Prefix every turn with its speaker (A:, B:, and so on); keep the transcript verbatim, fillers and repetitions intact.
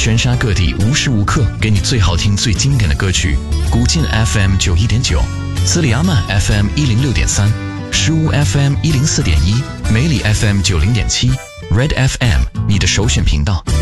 A: 全沙各地无时无刻给你最好听最经典的歌曲。古晋 F M 九一点九，斯里阿曼 F M 一零六点三，诗屋 F M 一零四点一，梅里 F M 九零点七，Red F M 你的首选频道。